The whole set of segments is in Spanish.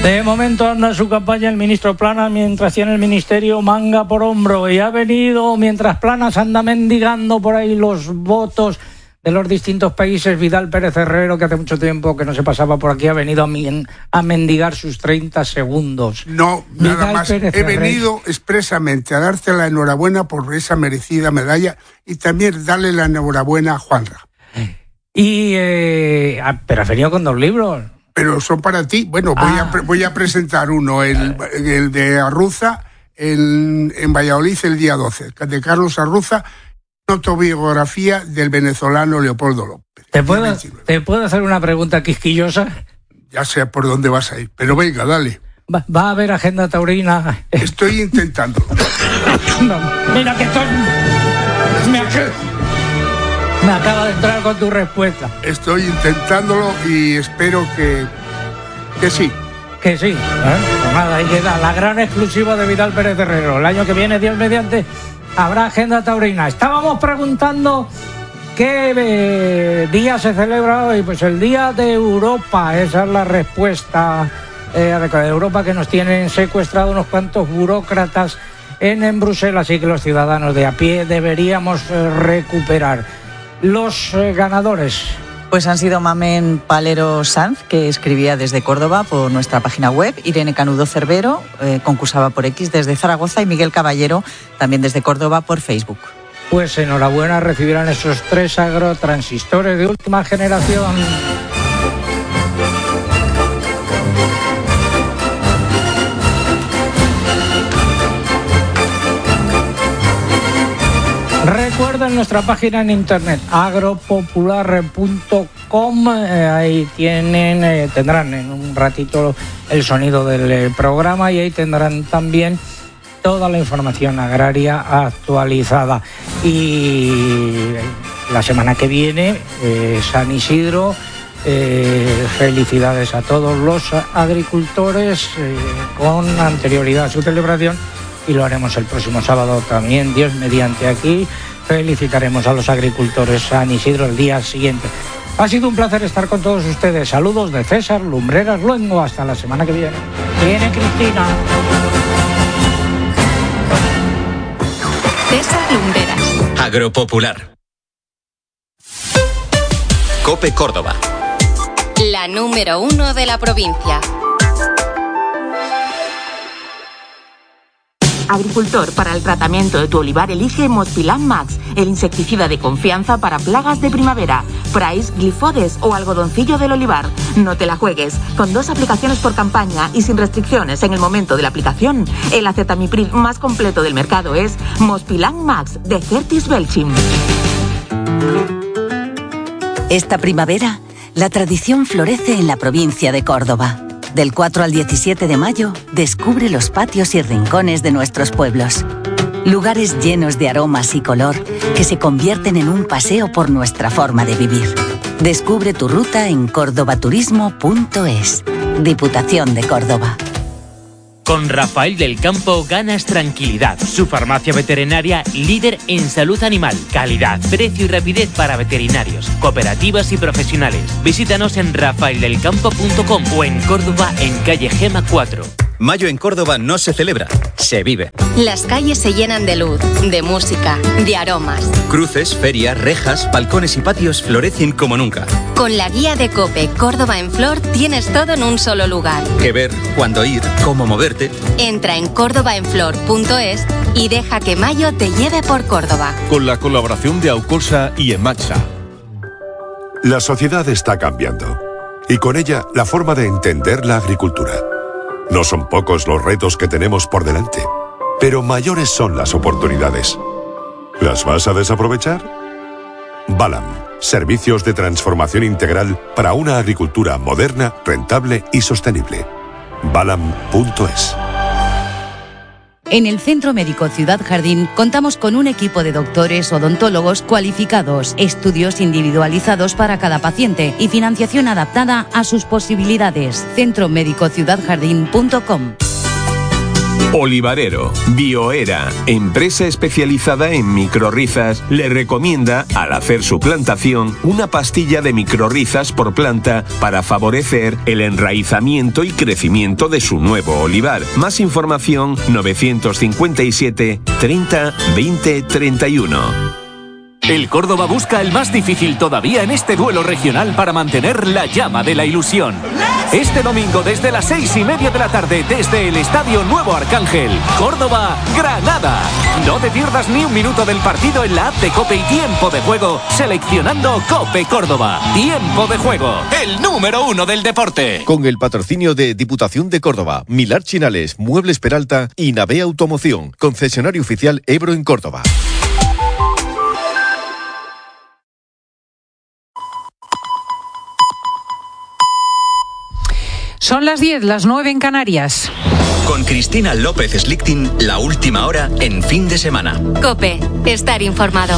De momento anda su campaña el ministro Planas, mientras tiene el ministerio manga por hombro, y ha venido, mientras Planas anda mendigando por ahí los votos de los distintos países, Vidal Pérez Herrero, que hace mucho tiempo que no se pasaba por aquí, ha venido a mendigar sus 30 segundos. No, Vidal nada más. Pérez He venido expresamente a darte la enhorabuena por esa merecida medalla y también darle la enhorabuena a Juanra. Pero has venido con 2 libros. Pero son para ti. Bueno, voy a presentar uno, el de Arruza, en Valladolid el día 12, de Carlos Arruza, autobiografía del venezolano Leopoldo López. ¿Te puedo hacer una pregunta quisquillosa? Ya sé por dónde vas a ir, pero venga, dale. ¿Va a haber agenda taurina? Estoy intentándolo. No, mira que estoy... Me acaba de entrar con tu respuesta. Estoy intentándolo y espero que sí. Que sí. Pues nada, ahí queda la gran exclusiva de Vidal Pérez Herrero. El año que viene, Dios mediante, habrá agenda taurina. Estábamos preguntando qué día se celebra hoy. Pues el Día de Europa. Esa es la respuesta de Europa, que nos tienen secuestrado unos cuantos burócratas en Bruselas, y que los ciudadanos de a pie deberíamos recuperar. Los ganadores. Pues han sido Mamen Palero Sanz, que escribía desde Córdoba por nuestra página web, Irene Canudo Cervero, concursaba por X desde Zaragoza, y Miguel Caballero, también desde Córdoba por Facebook. Pues enhorabuena, recibirán esos 3 agrotransistores de última generación. Recuerden nuestra página en internet, agropopular.com. Ahí tendrán en un ratito el sonido del programa, y ahí tendrán también toda la información agraria actualizada. Y la semana que viene, San Isidro, felicidades a todos los agricultores con anterioridad a su celebración. Y lo haremos el próximo sábado también, Dios mediante. Aquí felicitaremos a los agricultores San Isidro el día siguiente. Ha sido un placer estar con todos ustedes. Saludos de César Lumbreras Luengo. Hasta la semana que viene. Viene Cristina. César Lumbreras. Agropopular. COPE Córdoba. La número 1 de la provincia. Agricultor, para el tratamiento de tu olivar elige Mospilan Max, el insecticida de confianza para plagas de primavera. Price, Glifodes o algodoncillo del olivar. No te la juegues. Con 2 aplicaciones por campaña y sin restricciones en el momento de la aplicación, el acetamiprid más completo del mercado es Mospilan Max de Certis Belchim. Esta primavera, la tradición florece en la provincia de Córdoba. Del 4 al 17 de mayo, descubre los patios y rincones de nuestros pueblos. Lugares llenos de aromas y color que se convierten en un paseo por nuestra forma de vivir. Descubre tu ruta en cordobaturismo.es. Diputación de Córdoba. Con Rafael del Campo ganas tranquilidad. Su farmacia veterinaria líder en salud animal, calidad, precio y rapidez para veterinarios, cooperativas y profesionales. Visítanos en rafaeldelcampo.com o en Córdoba en calle Gema 4. Mayo en Córdoba no se celebra, se vive. Las calles se llenan de luz, de música, de aromas. Cruces, ferias, rejas, balcones y patios florecen como nunca. Con la guía de COPE Córdoba en Flor tienes todo en un solo lugar. Qué ver, cuándo ir, cómo moverte. Entra en córdobaenflor.es y deja que mayo te lleve por Córdoba. Con la colaboración de Aucolsa y Emaxa. La sociedad está cambiando y con ella la forma de entender la agricultura. No son pocos los retos que tenemos por delante, pero mayores son las oportunidades. ¿Las vas a desaprovechar? Balam, servicios de transformación integral para una agricultura moderna, rentable y sostenible. Balam.es. En el Centro Médico Ciudad Jardín contamos con un equipo de doctores odontólogos cualificados, estudios individualizados para cada paciente y financiación adaptada a sus posibilidades. Centromedicociudadjardín.com. Olivarero, Bioera, empresa especializada en microrrizas, le recomienda, al hacer su plantación, una pastilla de microrrizas por planta para favorecer el enraizamiento y crecimiento de su nuevo olivar. Más información 957 30 20 31. El Córdoba busca el más difícil todavía en este duelo regional para mantener la llama de la ilusión. Este domingo desde las 6:30 de la tarde desde el Estadio Nuevo Arcángel, Córdoba, Granada. No te pierdas ni un minuto del partido en la app de COPE y Tiempo de Juego seleccionando COPE Córdoba. Tiempo de Juego, el número 1 del deporte. Con el patrocinio de Diputación de Córdoba, Milar Chinales, Muebles Peralta y Navea Automoción, concesionario oficial Ebro en Córdoba. Son las 10, las 9 en Canarias. Con Cristina López Slichting, la última hora en fin de semana. COPE, estar informado.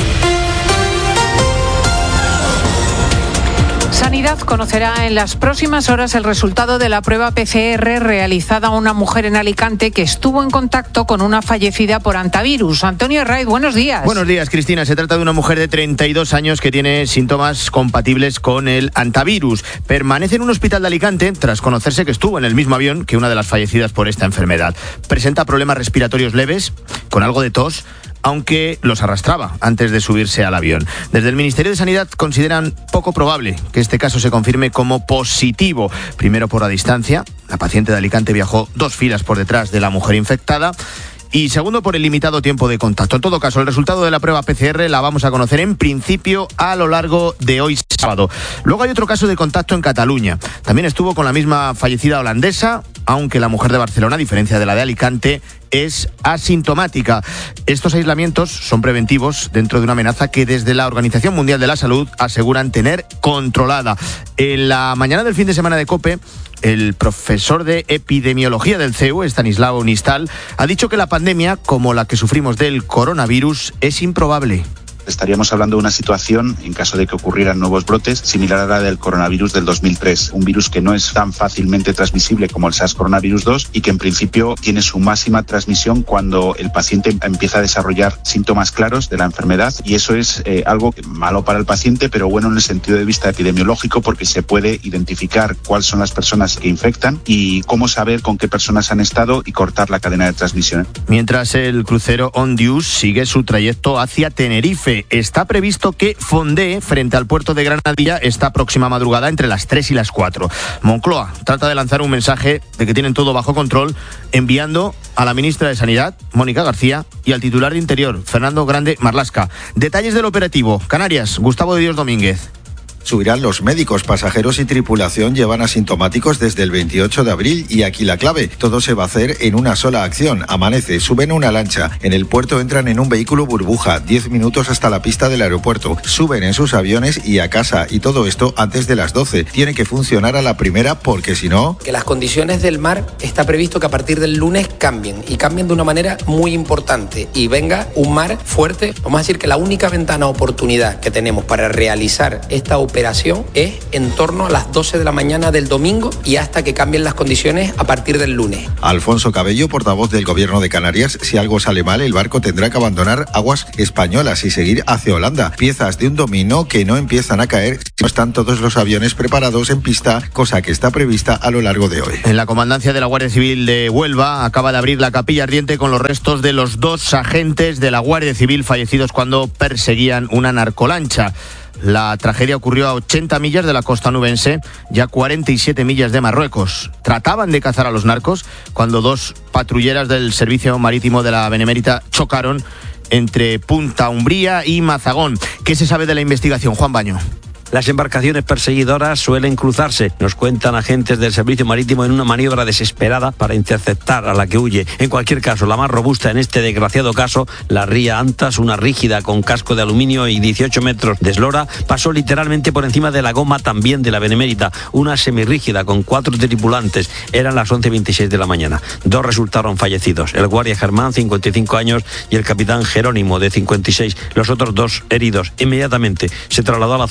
Sanidad conocerá en las próximas horas el resultado de la prueba PCR realizada a una mujer en Alicante que estuvo en contacto con una fallecida por hantavirus. Antonio Herraiz, buenos días. Buenos días, Cristina. Se trata de una mujer de 32 años que tiene síntomas compatibles con el hantavirus. Permanece en un hospital de Alicante tras conocerse que estuvo en el mismo avión que una de las fallecidas por esta enfermedad. Presenta problemas respiratorios leves, con algo de tos, aunque los arrastraba antes de subirse al avión. Desde el Ministerio de Sanidad consideran poco probable que este caso se confirme como positivo. Primero por la distancia, la paciente de Alicante viajó 2 filas por detrás de la mujer infectada. Y segundo, por el limitado tiempo de contacto. En todo caso, el resultado de la prueba PCR la vamos a conocer en principio a lo largo de hoy sábado. Luego hay otro caso de contacto en Cataluña. También estuvo con la misma fallecida holandesa, aunque la mujer de Barcelona, a diferencia de la de Alicante, es asintomática. Estos aislamientos son preventivos dentro de una amenaza que desde la Organización Mundial de la Salud aseguran tener controlada. En la mañana del fin de semana de COPE, el profesor de epidemiología del CEU, Estanislao Nistal, ha dicho que la pandemia, como la que sufrimos del coronavirus, es improbable. Estaríamos hablando de una situación, en caso de que ocurrieran nuevos brotes, similar a la del coronavirus del 2003. Un virus que no es tan fácilmente transmisible como el SARS-CoV 2 y que en principio tiene su máxima transmisión cuando el paciente empieza a desarrollar síntomas claros de la enfermedad, y eso es algo malo para el paciente, pero bueno en el sentido de vista epidemiológico, porque se puede identificar cuáles son las personas que infectan y cómo saber con qué personas han estado y cortar la cadena de transmisión. Mientras el crucero Ondius sigue su trayecto hacia Tenerife. Está previsto que fondee frente al puerto de Granadilla esta próxima madrugada entre las 3 y las 4. Moncloa trata de lanzar un mensaje de que tienen todo bajo control, enviando a la ministra de Sanidad, Mónica García, y al titular de Interior, Fernando Grande Marlasca. Detalles del operativo. Canarias, Gustavo de Dios Domínguez. Subirán los médicos, pasajeros y tripulación llevan asintomáticos desde el 28 de abril y aquí la clave. Todo se va a hacer en una sola acción. Amanece, suben a una lancha. En el puerto entran en un vehículo burbuja. 10 minutos hasta la pista del aeropuerto. Suben en sus aviones y a casa. Y todo esto antes de las 12. Tiene que funcionar a la primera porque si no... Que las condiciones del mar está previsto que a partir del lunes cambien. Y cambien de una manera muy importante. Y venga un mar fuerte. Vamos a decir que la única ventana de oportunidad que tenemos para realizar esta operación es en torno a las 12 de la mañana del domingo y hasta que cambien las condiciones a partir del lunes. Alfonso Cabello, portavoz del Gobierno de Canarias, si algo sale mal, el barco tendrá que abandonar aguas españolas y seguir hacia Holanda. Piezas de un dominó que no empiezan a caer si no están todos los aviones preparados en pista, cosa que está prevista a lo largo de hoy. En la comandancia de la Guardia Civil de Huelva acaba de abrir la capilla ardiente con los restos de los 2 agentes de la Guardia Civil fallecidos cuando perseguían una narcolancha. La tragedia ocurrió a 80 millas de la costa nubense, ya 47 millas de Marruecos. Trataban de cazar a los narcos cuando 2 patrulleras del Servicio Marítimo de la Benemérita chocaron entre Punta Umbría y Mazagón. ¿Qué se sabe de la investigación, Juan Baño? Las embarcaciones perseguidoras suelen cruzarse, nos cuentan agentes del Servicio Marítimo, en una maniobra desesperada para interceptar a la que huye. En cualquier caso, la más robusta en este desgraciado caso, la Ría Antas, una rígida con casco de aluminio y 18 metros de eslora, pasó literalmente por encima de la goma también de la Benemérita, una semirrígida con 4 tripulantes. Eran las 11:26 de la mañana. 2 resultaron fallecidos, el guardia Germán, 55 años, y el capitán Jerónimo, de 56. Los otros 2 heridos. Inmediatamente se trasladó a la zona un helicóptero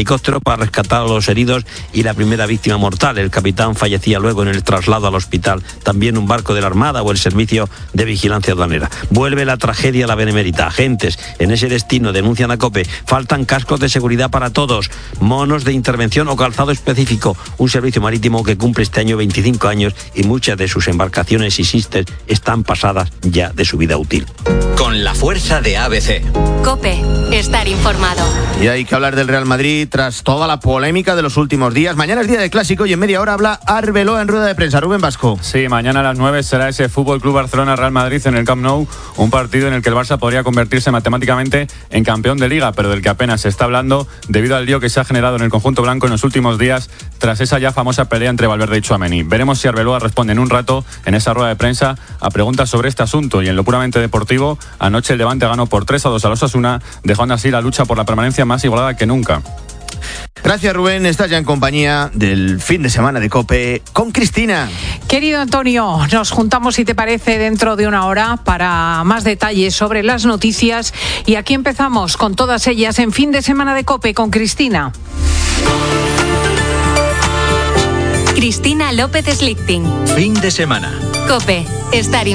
helicóptero para rescatar a los heridos y la primera víctima mortal. El capitán fallecía luego en el traslado al hospital. También un barco de la Armada o el Servicio de Vigilancia Aduanera. Vuelve la tragedia a la Benemérita. Agentes en ese destino denuncian a COPE. Faltan cascos de seguridad para todos, monos de intervención o calzado específico. Un servicio marítimo que cumple este año 25 años y muchas de sus embarcaciones y sisters están pasadas ya de su vida útil. Con la fuerza de ABC. COPE, estar informado. Y hay que hablar del Real Madrid tras toda la polémica de los últimos días. Mañana es día de clásico y en media hora habla Arbeloa en rueda de prensa. Rubén Vasco. Sí, mañana a las 9 será ese Fútbol Club Barcelona-Real Madrid en el Camp Nou, un partido en el que el Barça podría convertirse matemáticamente en campeón de Liga, pero del que apenas se está hablando debido al lío que se ha generado en el conjunto blanco en los últimos días tras esa ya famosa pelea entre Valverde y Tchouaméni. Veremos si Arbeloa responde en un rato en esa rueda de prensa a preguntas sobre este asunto. Y en lo puramente deportivo, anoche el Levante ganó por 3-2 a los Osasuna, dejando así la lucha por la permanencia más igualada que nunca. Gracias, Rubén. Estás ya en compañía del fin de semana de COPE con Cristina. Querido Antonio, nos juntamos, si te parece, dentro de una hora para más detalles sobre las noticias. Y aquí empezamos con todas ellas en fin de semana de COPE con Cristina. Cristina López Slichting. Fin de semana. COPE, estar